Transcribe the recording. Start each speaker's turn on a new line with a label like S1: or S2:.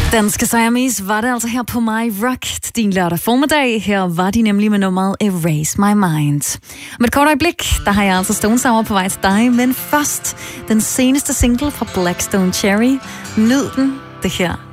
S1: Danske Siamese var det altså her på My Rock til din lørdag formiddag. Her var de nemlig med nummeret Erase My Mind. Om et kort øjeblik, der har jeg altså Stone Sour på vej til dig, men først den seneste single fra Blackstone Cherry. Nyd den, det her